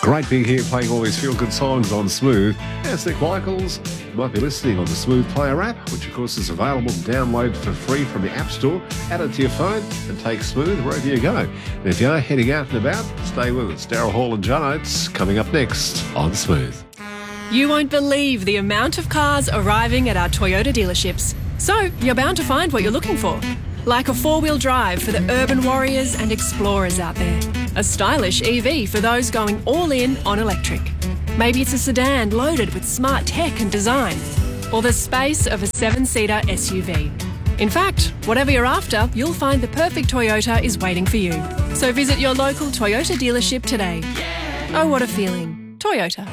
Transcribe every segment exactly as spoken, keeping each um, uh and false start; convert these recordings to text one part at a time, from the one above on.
Great being here playing all these feel-good songs on Smooth. It's Nick Michaels. You might be listening on the Smooth Player app, which of course is available to download for free from the App Store. Add it to your phone and take Smooth wherever you go. And if you are heading out and about, stay with us. Daryl Hall and John Oates coming up next on Smooth. You won't believe the amount of cars arriving at our Toyota dealerships. So you're bound to find what you're looking for. Like a four-wheel drive for the urban warriors and explorers out there. A stylish E V for those going all in on electric. Maybe it's a sedan loaded with smart tech and design. Or the space of a seven-seater S U V. In fact, whatever you're after, you'll find the perfect Toyota is waiting for you. So visit your local Toyota dealership today. Oh, what a feeling. Toyota.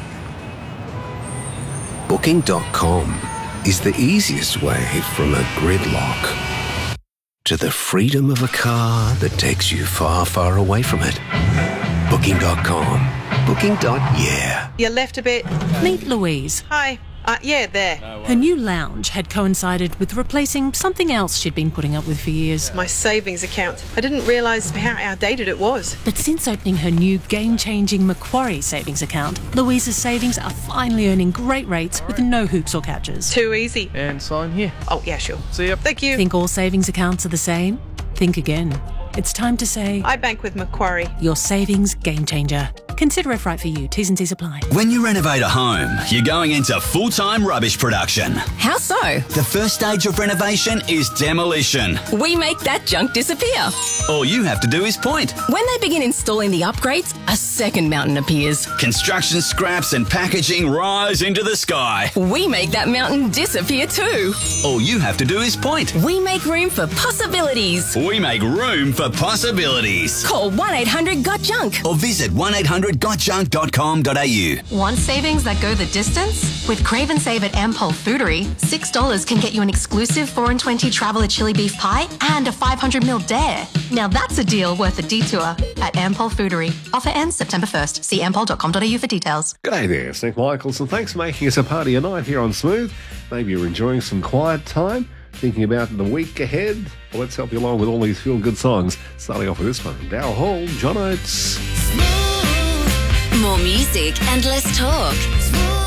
Booking dot com is the easiest way from a gridlock to the freedom of a car that takes you far, far away from it. Booking dot com. Booking. Yeah. You left a bit. Meet Louise. Hi. Uh, yeah, there. Her new lounge had coincided with replacing something else she'd been putting up with for years. My savings account. I didn't realise how outdated it was. But since opening her new game-changing Macquarie savings account, Louise's savings are finally earning great rates with no hoops or catches. Too easy. And sign here. Oh, yeah, sure. See ya. Thank you. Think all savings accounts are the same? Think again. It's time to say... I bank with Macquarie. Your savings game changer. Consider if right for you. T's and C's apply. When you renovate a home, you're going into full-time rubbish production. How so? The first stage of renovation is demolition. We make that junk disappear. All you have to do is point. When they begin installing the upgrades, a second mountain appears. Construction scraps and packaging rise into the sky. We make that mountain disappear too. All you have to do is point. We make room for possibilities. We make room for possibilities. Call one eight hundred got junk or visit one eight hundred got junk dot com dot a u. Want savings that go the distance? With Crave and Save at Ampol Foodery, six dollars can get you an exclusive four and twenty Traveller chili beef pie and a five hundred milliliter dare. Now that's a deal worth a detour at Ampol Foodery. Offer ends September first. See ampol dot com dot a u for details. G'day there, it's Nick Michaels, and thanks for making us a part of your night here on Smooth. Maybe you're enjoying some quiet time, thinking about the week ahead. Well, let's help you along with all these feel-good songs. Starting off with this one, Daryl Hall, John Oates. More music and less talk.